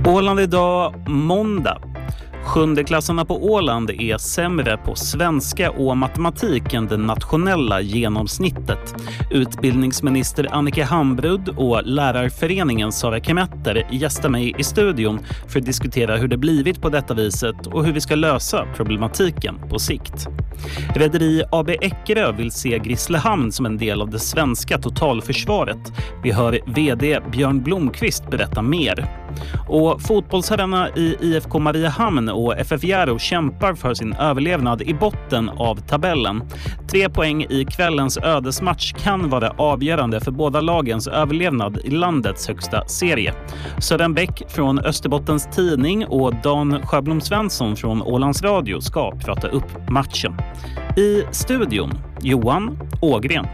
Åland idag, måndag. Sjundeklassarna på Åland är sämre på svenska och matematik än det nationella genomsnittet. Utbildningsminister Annika Hambrud och lärarföreningen Sara Kemetter gästar mig i studion för att diskutera hur det blivit på detta viset och hur vi ska lösa problematiken på sikt. Rederi AB Eckerö vill se Grisslehamn som en del av det svenska totalförsvaret. Vi hör vd Björn Blomqvist berätta mer. Och fotbollsherrarna i IFK Mariehamn och FF Järå kämpar för sin överlevnad i botten av tabellen. 3 poäng i kvällens ödesmatch kan vara avgörande för båda lagens överlevnad i landets högsta serie. Sören Bäck från Österbottens Tidning och Dan Sjöblom Svensson från Ålands Radio ska prata upp matchen. I studion, Johan Ågren.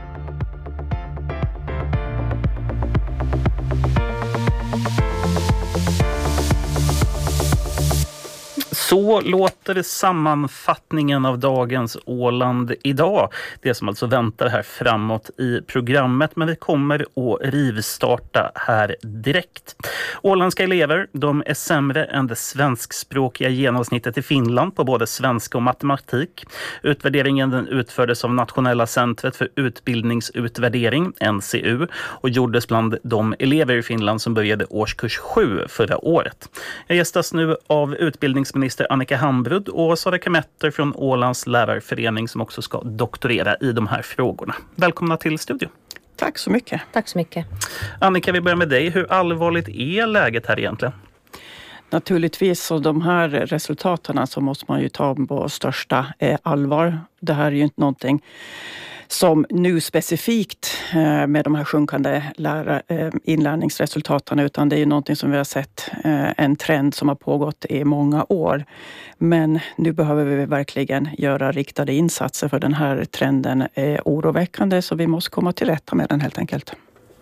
Så låter sammanfattningen av dagens Åland idag. Det som alltså väntar här framåt i programmet. Men vi kommer att rivstarta här direkt. Åländska elever, de är sämre än det svenskspråkiga genomsnittet i Finland på både svenska och matematik. Utvärderingen den utfördes av Nationella centret för utbildningsutvärdering, NCU, och gjordes bland de elever i Finland som började årskurs 7 förra året. Jag gästas nu av utbildningsminister Annika Hambrud och Sara Kemetter från Ålands lärarförening som också ska doktorera i de här frågorna. Välkomna till studion. Tack så mycket. Tack så mycket. Annika, vi börjar med dig. Hur allvarligt är läget här egentligen? Naturligtvis, så de här resultaten så måste man ju ta på största allvar. Det här är ju inte någonting som nu specifikt med de här sjunkande inlärningsresultaten, utan det är ju någonting som vi har sett en trend som har pågått i många år. Men nu behöver vi verkligen göra riktade insatser för den här trenden är oroväckande, så vi måste komma till rätta med den helt enkelt.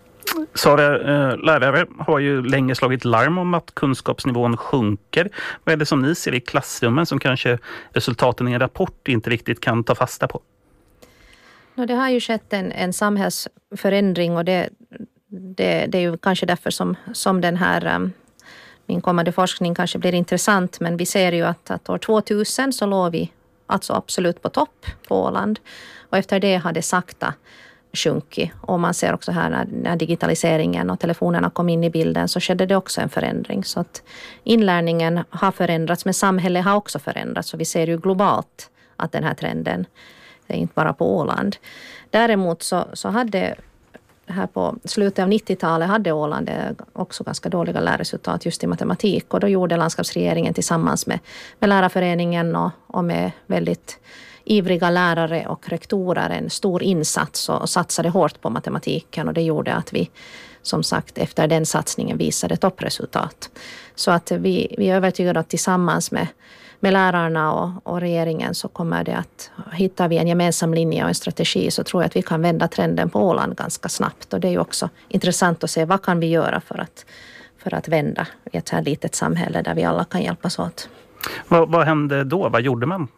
Sara, lärare har ju länge slagit larm om att kunskapsnivån sjunker. Vad är det som ni ser i klassrummen som kanske resultaten i en rapport inte riktigt kan ta fasta på? Det har ju skett en samhällsförändring och det är ju kanske därför som den här min kommande forskning kanske blir intressant. Men vi ser ju att år 2000 så låg vi alltså absolut på topp på Åland. Och efter det har det sakta sjunkit. Och man ser också här när digitaliseringen och telefonerna kom in i bilden så skedde det också en förändring. Så att inlärningen har förändrats, men samhället har också förändrats. Så vi ser ju globalt att den här trenden, det är inte bara på Åland. Däremot så hade här på slutet av 90-talet hade Åland också ganska dåliga lärresultat just i matematik. Och då gjorde landskapsregeringen tillsammans med lärarföreningen och med väldigt ivriga lärare och rektorer en stor insats och satsade hårt på matematiken. Och det gjorde att vi, som sagt, efter den satsningen visade toppresultat. Så att vi är övertygade att tillsammans med lärarna och regeringen så kommer det att hittar vi en gemensam linje och en strategi, så tror jag att vi kan vända trenden på Åland ganska snabbt. Och det är ju också intressant att se vad kan vi göra för att vända i ett här litet samhälle där vi alla kan hjälpas åt. Vad hände då? Vad gjorde man?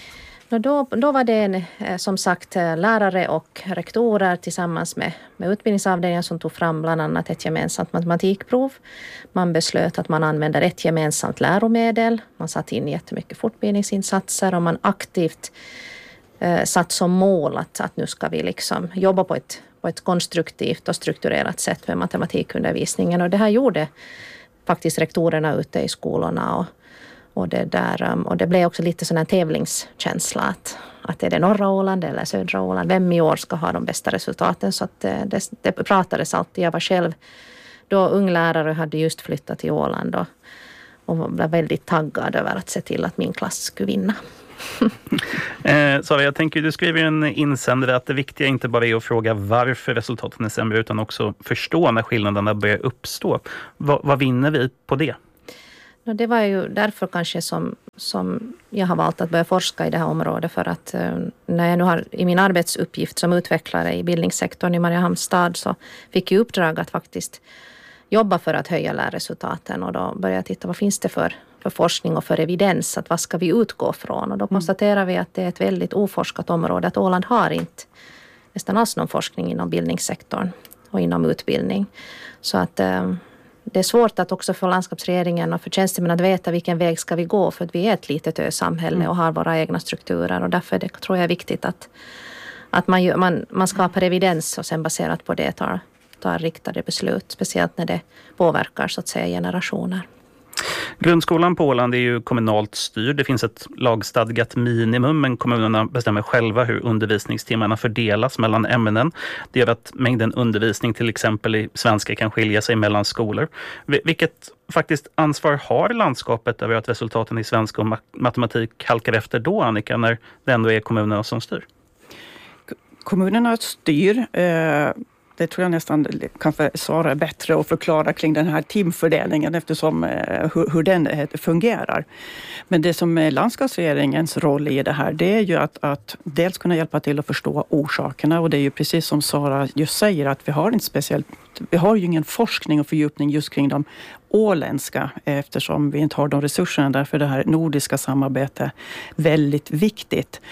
Då var det som sagt lärare och rektorer tillsammans med utbildningsavdelningen som tog fram bland annat ett gemensamt matematikprov. Man beslöt att man använder ett gemensamt läromedel. Man satt in jättemycket fortbildningsinsatser och man aktivt satt som mål att nu ska vi liksom jobba på ett konstruktivt och strukturerat sätt med matematikundervisningen. Och det här gjorde faktiskt rektorerna ute i skolorna och det blev också lite sån här tävlingskänsla att är det norra Åland eller södra Åland, vem i år ska ha de bästa resultaten. Så att det pratades alltid. Jag var själv då ung lärare, hade just flyttat till Åland och var väldigt taggad över att se till att min klass skulle vinna. Sara, jag tänker du skriver en insändare att det viktiga inte bara är att fråga varför resultaten är sämre utan också förstå när skillnaderna börjar uppstå. Vad vinner vi på det? Det var ju därför kanske som jag har valt att börja forska i det här området, för att när jag nu har i min arbetsuppgift som utvecklare i bildningssektorn i Mariehamns stad så fick jag uppdrag att faktiskt jobba för att höja lärresultaten, och då började jag titta vad finns det för forskning och för evidens, att vad ska vi utgå från, och då konstaterar vi att det är ett väldigt oforskat område, att Åland har inte nästan alls någon forskning inom bildningssektorn och inom utbildning. Så att det är svårt att också för landskapsregeringen och för tjänstemän att veta vilken väg ska vi gå, för att vi är ett litet ösamhälle och har våra egna strukturer, och därför tror jag är viktigt att man skapar evidens och sen baserat på det tar riktade beslut, speciellt när det påverkar så att säga generationer. Grundskolan på Åland är ju kommunalt styrd. Det finns ett lagstadgat minimum, men kommunerna bestämmer själva hur undervisningstimmarna fördelas mellan ämnen. Det gör att mängden undervisning till exempel i svenska kan skilja sig mellan skolor. Vilket faktiskt ansvar har landskapet över att resultaten i svenska och matematik halkar efter då, Annika, när det ändå är kommunerna som styr? Kommunerna styr. Det tror jag nästan kanske Sara är bättre att förklara kring den här timfördelningen eftersom hur den fungerar. Men det som är landskapsregeringens roll i det här, det är ju att dels kunna hjälpa till att förstå orsakerna, och det är ju precis som Sara just säger att vi har ju ingen forskning och fördjupning just kring de åländska eftersom vi inte har de resurserna, därför det här nordiska samarbetet är väldigt viktigt.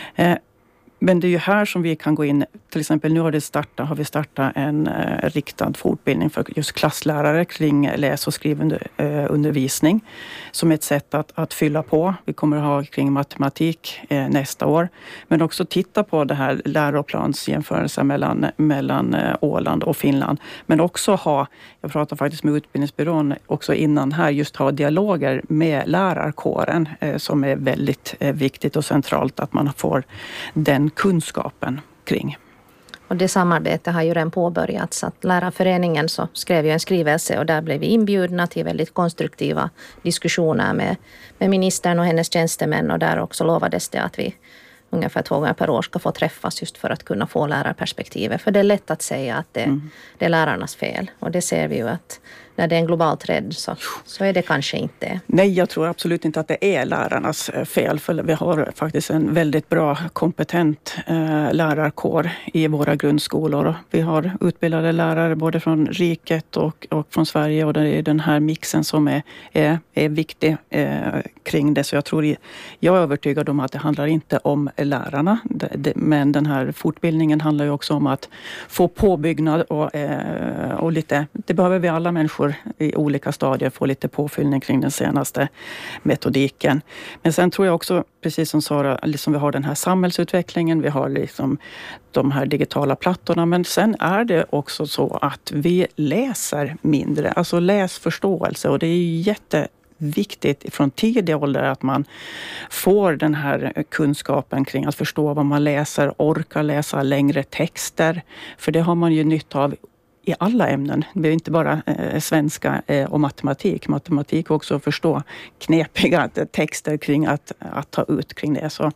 Men det är ju här som vi kan gå in, till exempel nu har vi startat en riktad fortbildning för just klasslärare kring läs- och skrivundervisning som ett sätt att fylla på. Vi kommer att ha kring matematik nästa år, men också titta på det här läroplansjämförelsen mellan Åland och Finland. Men också jag pratar faktiskt med utbildningsbyrån också innan här, just ha dialoger med lärarkåren som är väldigt viktigt och centralt att man får den kunskapen kring. Och det samarbetet har ju redan påbörjats. Att Lärarföreningen så skrev ju en skrivelse och där blev vi inbjudna till väldigt konstruktiva diskussioner med ministern och hennes tjänstemän, och där också lovades det att vi ungefär 2 gånger per år ska få träffas just för att kunna få lärarperspektivet. För det är lätt att säga att det är lärarnas fel, och det ser vi ju att när det är en global trend så är det kanske inte. Nej, jag tror absolut inte att det är lärarnas fel, för vi har faktiskt en väldigt bra kompetent lärarkår i våra grundskolor. Vi har utbildade lärare både från riket och från Sverige, och det är den här mixen som är viktig kring det. Så jag är övertygad om att det handlar inte om lärarna, men den här fortbildningen handlar ju också om att få påbyggnad och lite, det behöver vi alla människor i olika stadier få lite påfyllning kring den senaste metodiken. Men sen tror jag också, precis som Sara, liksom vi har den här samhällsutvecklingen, vi har liksom de här digitala plattorna, men sen är det också så att vi läser mindre, alltså läsförståelse, och det är ju jätteviktigt från tidig ålder att man får den här kunskapen kring att förstå vad man läser, orka läsa längre texter, för det har man ju nytta av i alla ämnen. Det är inte bara svenska och matematik. Matematik också att förstå knepiga texter kring att ta ut kring det. Så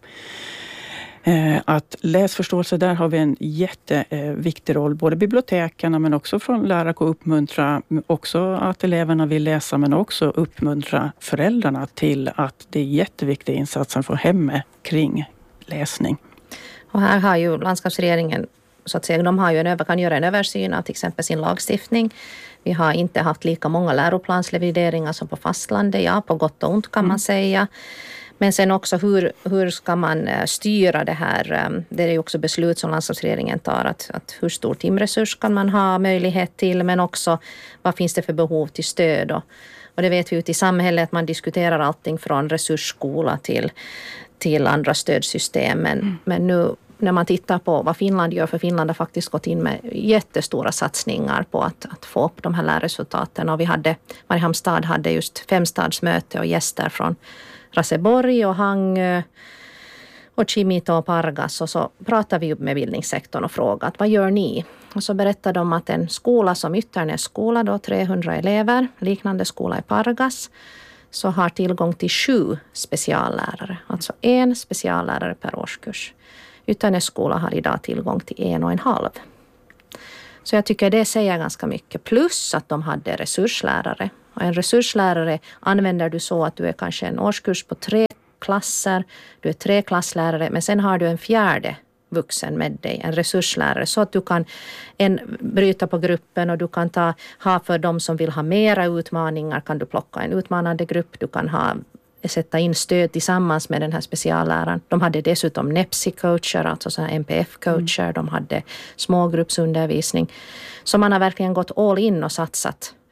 att läsförståelse, där har vi en jätteviktig roll. Både biblioteken men också från lärare att uppmuntra också att eleverna vill läsa, men också uppmuntra föräldrarna till att det är jätteviktiga insatser för hemmet kring läsning. Och här har ju landskapsregeringen så att säga, kan göra en översyn av till exempel sin lagstiftning. Vi har inte haft lika många läroplansrevideringar som på fastlandet, ja, på gott och ont kan man säga. Men sen också hur ska man styra det här? Det är ju också beslut som landskapsregeringen tar, att hur stor timresurs kan man ha möjlighet till, men också vad finns det för behov till stöd. Och det vet vi ute i samhället att man diskuterar allting från resursskola till andra stödsystem. Men nu när man tittar på vad Finland gör, för Finland har faktiskt gått in med jättestora satsningar på att få upp de här lärresultaten. Och Mariehamns stad hade just 5-stadsmöte och gäster från Raseborg och Hangö och Kimito och Pargas. Och så pratade vi med bildningssektorn och frågade vad gör ni? Och så berättade de att en skola som Ytternäs skola, då 300 elever, liknande skola i Pargas, så har tillgång till 7 speciallärare. Alltså 1 speciallärare per årskurs. Ytternäs skola har idag tillgång till 1,5. Så jag tycker det säger ganska mycket. Plus att de hade resurslärare. Och en resurslärare använder du så att du är kanske en årskurs på 3 klasser. Du är 3 klasslärare, men sen har du en 4:e vuxen med dig, en resurslärare, så att du kan bryta på gruppen, och du kan ha för de som vill ha mera utmaningar, kan du plocka en utmanande grupp. Du kan sätta in stöd tillsammans med den här specialläraren. De hade dessutom NEPSI-coacher, alltså så här NPF-coacher. De hade smågruppsundervisning. Så man har verkligen gått all in och satsat.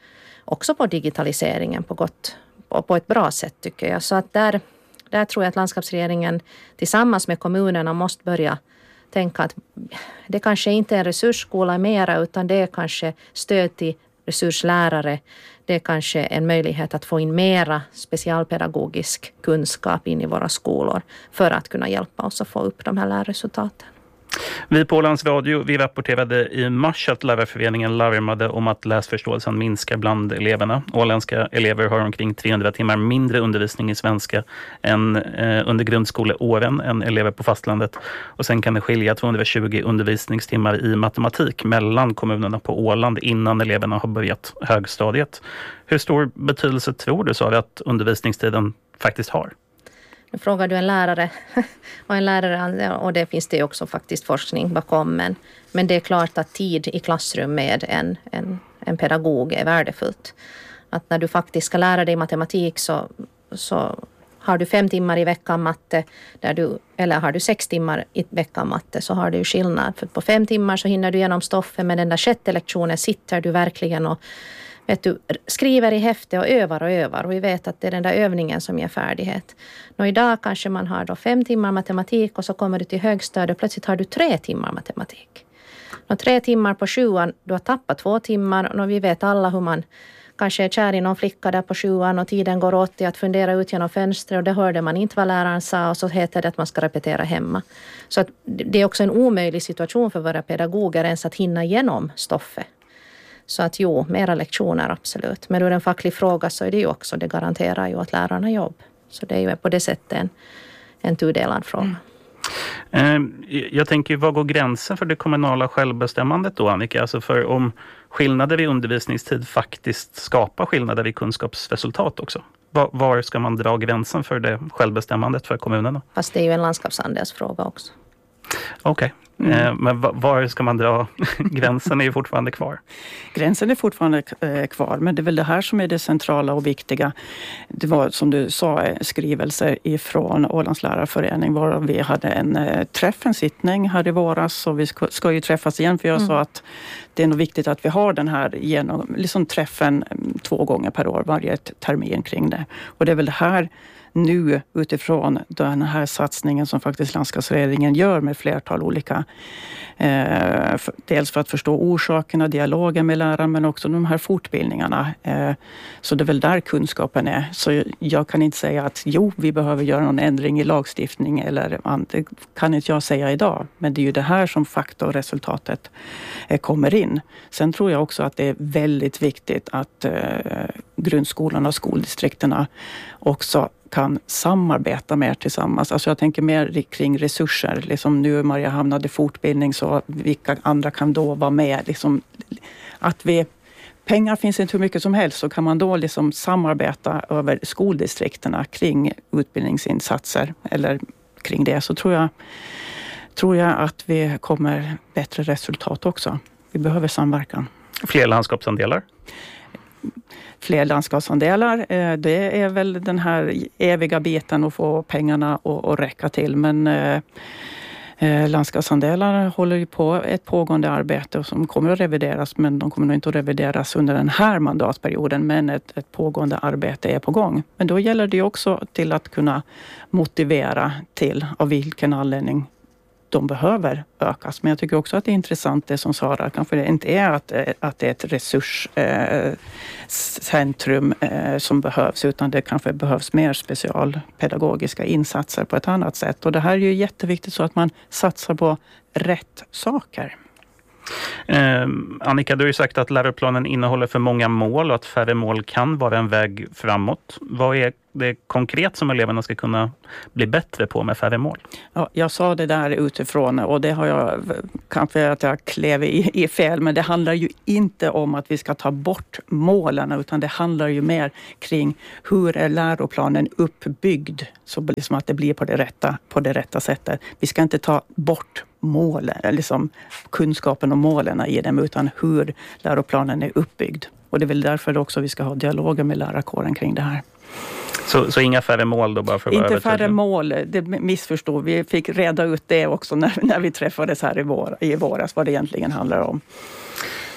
också på digitaliseringen på ett bra sätt tycker jag. Så att där tror jag att landskapsregeringen tillsammans med kommunerna måste börja tänka att det kanske inte är en resursskola mera, utan det är kanske stöd till resurslärare. Det är kanske en möjlighet att få in mera specialpedagogisk kunskap in i våra skolor för att kunna hjälpa oss att få upp de här lärresultaten. Vi på Ålands Radio, vi rapporterade i mars att Lärarföreningen larmade om att läsförståelsen minskar bland eleverna. Åländska elever har omkring 300 timmar mindre undervisning i svenska än under grundskoleåren än elever på fastlandet. Och sen kan det skilja 220 undervisningstimmar i matematik mellan kommunerna på Åland innan eleverna har börjat högstadiet. Hur stor betydelse tror du så att undervisningstiden faktiskt har? Nu frågar du en lärare och det finns det också faktiskt forskning bakom. Men det är klart att tid i klassrum med en pedagog är värdefullt. Att när du faktiskt ska lära dig matematik så har du 5 timmar i veckan matte eller har du 6 timmar i veckan matte så har du skillnad. För på 5 timmar så hinner du igenom stoffet, men den där 6:e lektionen sitter du verkligen och skriver i häfte och övar. Och vi vet att det är den där övningen som ger färdighet. Och idag kanske man har då 5 timmar matematik och så kommer du till högstadiet och plötsligt har du 3 timmar matematik. Och 3 timmar på 7:an, du har tappat 2 timmar. Och vi vet alla hur man kanske är kär i någon flicka där på 7:an och tiden går åt till att fundera ut genom fönstret och det hörde man inte vad läraren sa och så heter det att man ska repetera hemma. Så att det är också en omöjlig situation för våra pedagoger ens att hinna igenom stoffet. Så att mera lektioner absolut. Men ur en facklig fråga så är det ju också, det garanterar ju att lärarna jobb. Så det är ju på det sättet en tudelad fråga. Jag tänker, vad går gränsen för det kommunala självbestämmandet då, Annika? Alltså för om skillnader i undervisningstid faktiskt skapar skillnader i kunskapsresultat också. Var ska man dra gränsen för det självbestämmandet för kommunerna? Fast det är ju en landskapsandelsfråga också. Okej. Men var ska man dra? Gränsen är ju fortfarande kvar. Gränsen är fortfarande kvar, men det är väl det här som är det centrala och viktiga. Det var som du sa skrivelser ifrån Ålands lärarförening var vi hade en sittning här i våras och vi ska ju träffas igen för jag sa att det är nog viktigt att vi har den här träffen 2 gånger per år, varje termin kring det. Och det är väl det här nu utifrån den här satsningen som faktiskt landskapsregeringen gör med flertal olika, dels för att förstå orsakerna, dialogen med läraren men också de här fortbildningarna. Så det är väl där kunskapen är. Så jag kan inte säga att vi behöver göra någon ändring i lagstiftning eller det kan inte jag säga idag. Men det är ju det här som fakta och resultatet kommer in. Sen tror jag också att det är väldigt viktigt att grundskolorna och skoldistrikterna också kan samarbeta mer tillsammans. Alltså jag tänker mer kring resurser. Liksom nu Maria hamnade fortbildning så vilka andra kan då vara med? Pengar finns inte hur mycket som helst så kan man då samarbeta över skoldistrikterna kring utbildningsinsatser eller kring det så tror jag att vi kommer bättre resultat också. Vi behöver samverkan. Fler landskapsandelar? Fler landskapsandelar, det är väl den här eviga biten att få pengarna att räcka till. Men landskapsandelar håller ju på ett pågående arbete som kommer att revideras, men de kommer nog inte att revideras under den här mandatperioden. Men ett pågående arbete är på gång. Men då gäller det också till att kunna motivera till av vilken anledning de behöver ökas. Men jag tycker också att det är intressant det som Sara, kanske det inte är att det är ett resurscentrum som behövs utan det kanske behövs mer specialpedagogiska insatser på ett annat sätt. Och det här är ju jätteviktigt så att man satsar på rätt saker. Annika, du har ju sagt att läroplanen innehåller för många mål och att färre mål kan vara en väg framåt. Vad är det konkret som eleverna ska kunna bli bättre på med färre mål? Ja, jag sa det där utifrån och det har jag kanske att jag klev i fel, men det handlar ju inte om att vi ska ta bort målen utan det handlar ju mer kring hur är läroplanen uppbyggd så liksom att det blir på det rätta sättet. Vi ska inte ta bort målen, kunskapen om målen i dem utan hur läroplanen är uppbyggd. Och det är väl därför också vi ska ha dialoger med lärarkåren kring det här. Så inga färre mål då bara för att vara inte färre mål, det missförstod. Vi fick reda ut det också när vi träffades här i våras vad det egentligen handlar om.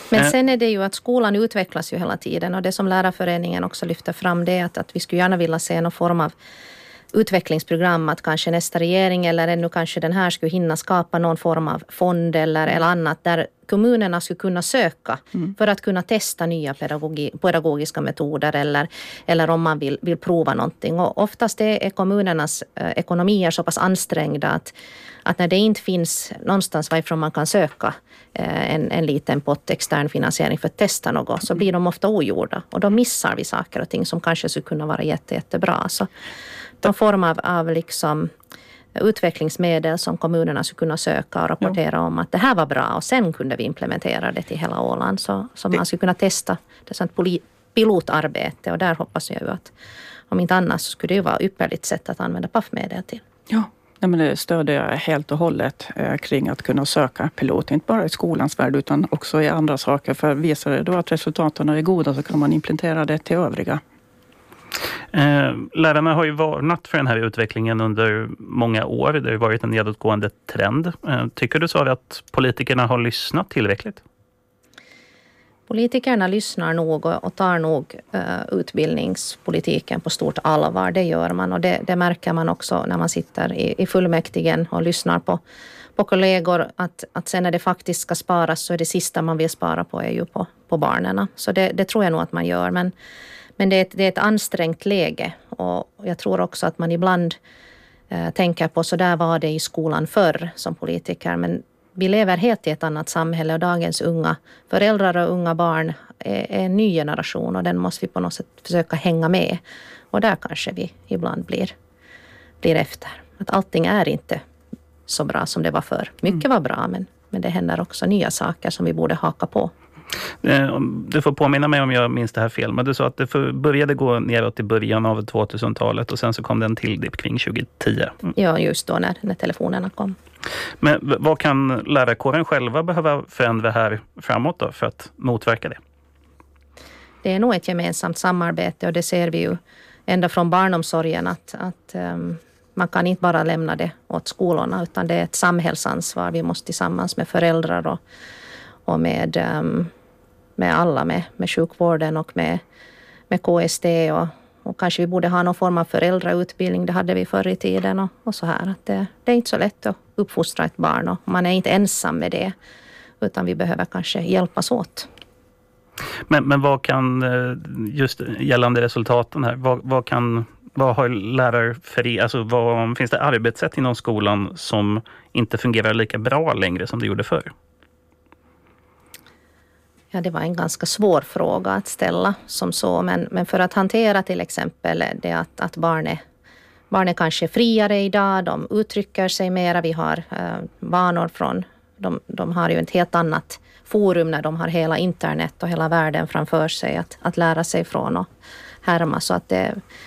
Men sen är det ju att skolan utvecklas ju hela tiden, och det som lärarföreningen också lyfter fram, det är att vi skulle gärna vilja se någon form av utvecklingsprogram, att kanske nästa regering eller ännu kanske den här skulle hinna skapa någon form av fond eller annat där kommunerna skulle kunna söka för att kunna testa nya pedagogiska metoder eller om man vill prova någonting. Och oftast är kommunernas ekonomier så pass ansträngda att när det inte finns någonstans varifrån man kan söka en liten pott extern finansiering för att testa något, så blir de ofta ogjorda. Och då missar vi saker och ting som kanske skulle kunna vara jättebra. Så någon form av liksom utvecklingsmedel som kommunerna skulle kunna söka och rapportera om att det här var bra, och sen kunde vi implementera det till hela Åland, så man skulle kunna testa det sånt pilotarbete, och där hoppas jag ju att om inte annars så skulle det ju vara ypperligt sätt att använda PAF-medel till. Ja. Nej, men det stöder jag helt och hållet kring att kunna söka pilot, inte bara i skolans värld utan också i andra saker, för visar det då att resultaten är goda så kan man implementera det till övriga. Lärarna har ju varnat för den här utvecklingen under många år. Det har ju varit en nedåtgående trend. Tycker du så att politikerna har lyssnat tillräckligt? Politikerna lyssnar nog och tar nog utbildningspolitiken på stort allvar. Det gör man, och det märker man också när man sitter i fullmäktigen och lyssnar på kollegor. Att sen när det faktiskt ska sparas så är det sista man vill spara på är ju på barnen. Så det tror jag nog att man gör. Men det är ett ansträngt läge, och jag tror också att man ibland tänker på så där var det i skolan förr som politiker. Men vi lever helt i ett annat samhälle, och dagens unga föräldrar och unga barn är en ny generation, och den måste vi på något sätt försöka hänga med. Och där kanske vi ibland blir efter. Att allting är inte så bra som det var förr. Mycket var bra, men det händer också nya saker som vi borde haka på. Du får påminna mig om jag minns det här fel, men du sa att det började gå neråt i början av 2000-talet och sen så kom det en till dipp kring 2010. Ja, just då när telefonerna kom. Men vad kan lärarkåren själva behöva förändra här framåt då för att motverka det? Det är nog ett gemensamt samarbete, och det ser vi ju ända från barnomsorgen att man kan inte bara lämna det åt skolorna, utan det är ett samhällsansvar. Vi måste tillsammans med föräldrar och med alla, med sjukvården och med KST och kanske vi borde ha någon form av föräldrautbildning. Det hade vi förr i tiden och så här. Att det är inte så lätt att uppfostra ett barn, och man är inte ensam med det, utan vi behöver kanske hjälpas åt. Men vad kan, just gällande resultaten här, vad har lärare för, alltså finns det arbetssätt inom skolan som inte fungerar lika bra längre som det gjorde förr? Ja, det var en ganska svår fråga att ställa som så, men för att hantera till exempel det att barn är kanske friare idag, de uttrycker sig mera, vi har vanor från, de har ju ett helt annat forum när de har hela internet och hela världen framför sig att lära sig från och härma, så att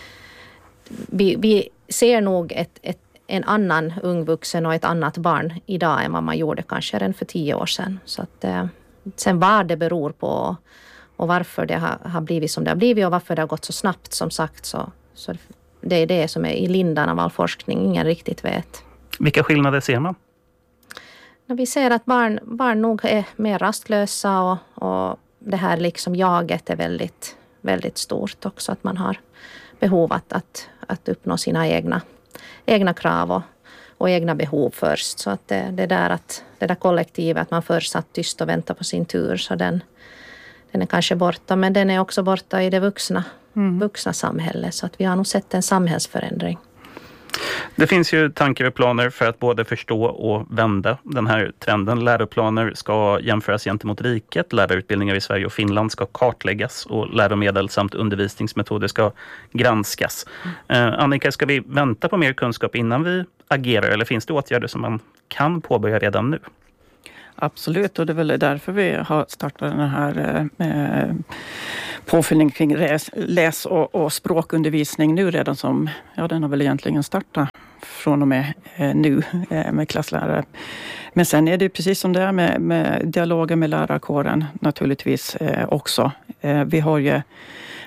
vi ser nog en annan ung vuxen och ett annat barn idag än vad man gjorde kanske redan för 10 år sedan. Så att sen vad det beror på och varför det har blivit som det har blivit och varför det har gått så snabbt, som sagt, så det är det som är i lindan av all forskning. Ingen riktigt vet. Vilka skillnader ser man? Vi ser att barn nog är mer rastlösa och det här liksom jaget är väldigt, väldigt stort också. Att man har behov att uppnå sina egna krav och egna behov först. Så att det där kollektivet, att man först satt tyst och väntade på sin tur, så den är kanske borta. Men den är också borta i det vuxna samhället. Så att vi har nog sett en samhällsförändring. Det finns ju tankar och planer för att både förstå och vända den här trenden. Läroplaner ska jämföras gentemot riket. Lärarutbildningar i Sverige och Finland ska kartläggas och läromedel samt undervisningsmetoder ska granskas. Annika, ska vi vänta på mer kunskap innan vi agerar, eller finns det åtgärder som man kan påbörja redan nu? Absolut, och det är väl därför vi har startat den här påfyllning kring läs- och språkundervisning nu redan, som, den har väl egentligen startat från och med nu med klasslärare. Men sen är det precis som det är med dialogen med lärarkåren naturligtvis också. Vi har ju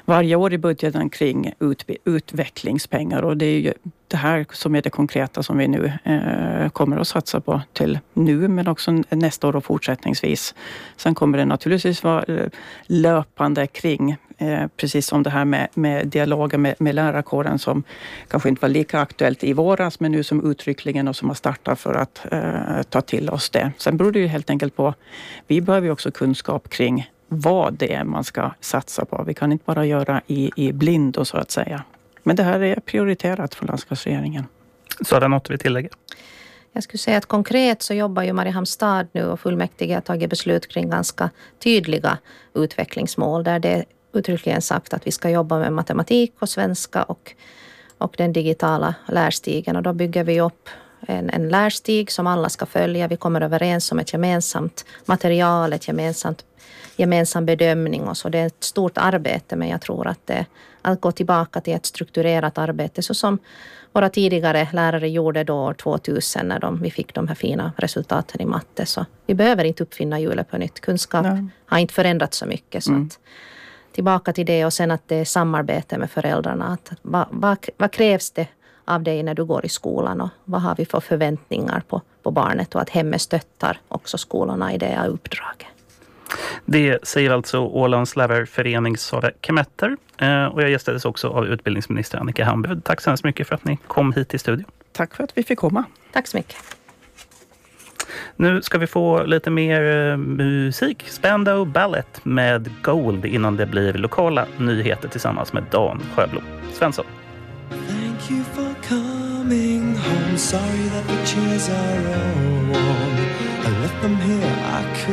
varje år i budgeten kring utvecklingspengar, och det är ju det här som är det konkreta som vi nu kommer att satsa på till nu, men också nästa år och fortsättningsvis. Sen kommer det naturligtvis vara löpande kring precis som det här med dialogen med lärarkåren som kanske inte var lika aktuellt i våras, men nu som uttryckligen och som har startat för att ta till oss det. Sen beror det ju helt enkelt på, vi behöver ju också kunskap kring vad det är man ska satsa på. Vi kan inte bara göra i blindo så att säga. Men det här är prioriterat för landskapsregeringen. Så är det något vi tillägger? Jag skulle säga att konkret så jobbar ju Mariehamns stad nu och fullmäktige har tagit beslut kring ganska tydliga utvecklingsmål där det är uttryckligen sagt att vi ska jobba med matematik och svenska och den digitala lärstigen, och då bygger vi upp en lärstig som alla ska följa. Vi kommer överens om ett gemensamt material, ett gemensam bedömning och så. Det är ett stort arbete, men jag tror att att gå tillbaka till ett strukturerat arbete så som våra tidigare lärare gjorde då år 2000 när vi fick de här fina resultaten i matte. Så vi behöver inte uppfinna hjulet på nytt. Kunskap har inte förändrats så mycket. Så att tillbaka till det, och sen att det är samarbete med föräldrarna. Att vad krävs det av dig när du går i skolan och vad har vi för förväntningar på barnet, och att hemmet stöttar också skolorna i det uppdraget. Det säger alltså Ålands lärarförening Sara Kemetter, och jag gästades också av utbildningsminister Annika Hamberg. Tack så hemskt mycket för att ni kom hit till studion. Tack för att vi fick komma. Tack så mycket. Nu ska vi få lite mer musik. Spandau Ballet med Gold innan det blir lokala nyheter tillsammans med Dan Sjöblom. Svensson. Thank you for coming home. Sorry that the chairs are all warm. I left them here, I could